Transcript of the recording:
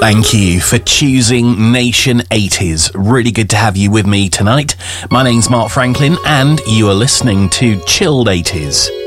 Thank you for choosing Nation 80s. Really good to have you with me tonight. My name's Mark Franklin and you are listening to Chilled 80s.